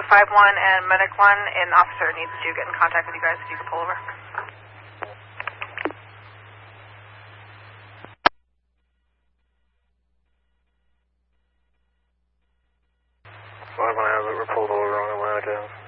5-1 and Medic 1, an officer needs to get in contact with you guys if you can pull over. Five, when I have it, we're pulled over on Atlantic Ave.